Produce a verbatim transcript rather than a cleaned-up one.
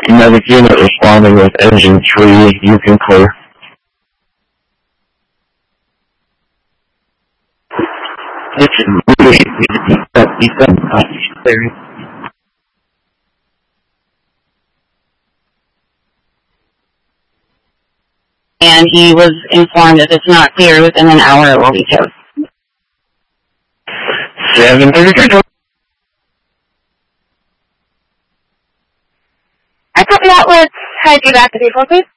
Medic unit responding with engine three, you can clear. Engine three, descent, clearing. And he was informed if it's not clear within an hour, it will be towed. seven thirty. I copy that. Let's head you back to vehicle, please.